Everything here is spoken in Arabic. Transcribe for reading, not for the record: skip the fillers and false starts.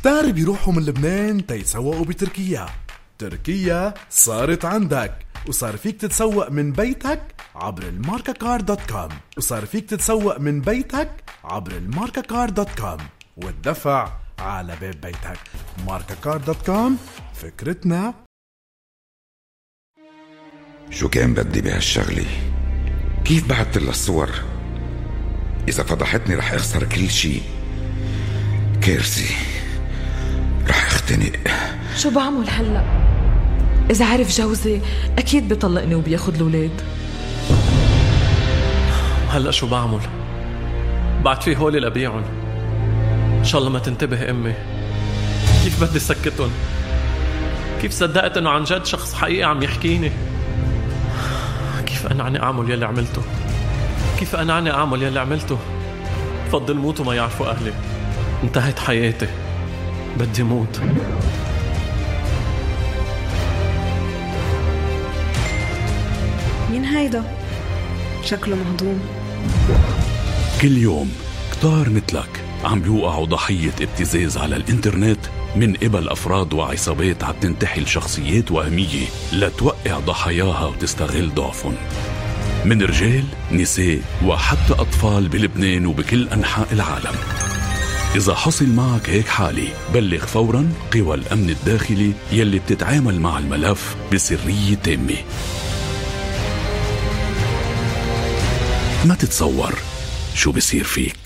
كتار بيروحوا من لبنان تيسوقوا بتركيا. تركيا صارت عندك، وصار فيك تتسوق من بيتك عبر الماركاكار.com، وصار فيك تتسوق من بيتك عبر الماركاكار.com والدفع على باب بيتك. ماركاكار.com، فكرتنا. شو كان بدي بهالشغلة؟ كيف بعثت لها الصور؟ إذا فضحتني رح أخسر كل شي. كارثة، رح أختنق. شو بعمل هلأ؟ إذا عرف جوزي أكيد بيطلقني وبياخد الولاد. هلأ شو بعمل؟ بعد في هولي لبيعن. إن شاء الله ما تنتبه أمي. كيف بدي سكتن؟ كيف صدقت إنه عن جد شخص حقيقي عم يحكيني؟ كيف أنعني أعمل يلي عملته؟ كيف أنعني أعمل يلي عملته؟ فضل موت وما يعرفوا أهلي. انتهت حياتي، بدي موت. مين هيدا؟ شكله مهضوم. كل يوم كتار مثلك عم بيوقعوا ضحية ابتزاز على الانترنت من قبل أفراد وعصابات عم تنتحل شخصيات وهمية لتوقع ضحاياها وتستغل ضعفهم، من رجال، نساء، وحتى أطفال بلبنان وبكل أنحاء العالم. إذا حصل معك هيك حالة، بلغ فوراً قوى الأمن الداخلي يلي بتتعامل مع الملف بسرية تامة. ما تتصور شو بصير فيك.